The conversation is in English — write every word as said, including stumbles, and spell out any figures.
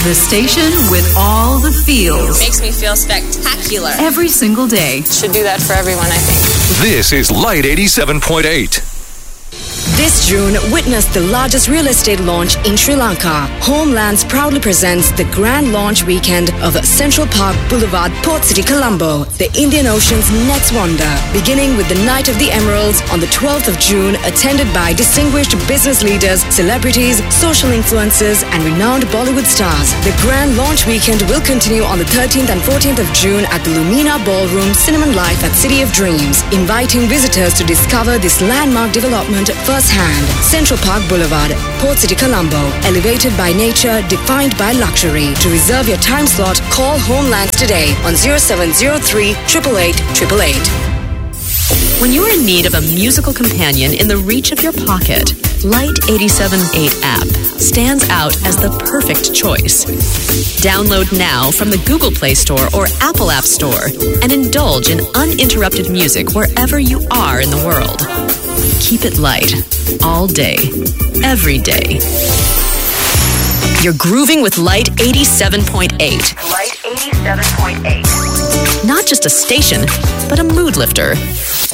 The station with all the feels. Makes me feel spectacular. Every single day. Should do that for everyone, I think. This is Light eighty-seven point eight. This June witnessed the largest real estate launch in Sri Lanka. Homelands proudly presents the grand launch weekend of Central Park Boulevard, Port City, Colombo, the Indian Ocean's next wonder. Beginning with the Night of the Emeralds on the twelfth of June, attended by distinguished business leaders, celebrities, social influencers, and renowned Bollywood stars. The grand launch weekend will continue on the thirteenth and fourteenth of June at the Lumina Ballroom Cinnamon Life at City of Dreams, inviting visitors to discover this landmark development firsthand. Central Park Boulevard, Port City, Colombo, elevated by nature, defined by luxury. To reserve your time slot, call Homelands today on zero seven zero three, eight eight eight, eight eight eight. When you're in need of a musical companion in the reach of your pocket, Light eighty-seven point eight app stands out as the perfect choice. Download now from the Google Play Store or Apple App Store and indulge in uninterrupted music wherever you are in the world. Keep it light, all day, every day. You're grooving with Light eighty-seven point eight. Light eighty-seven point eight. Not just a station, but a mood lifter.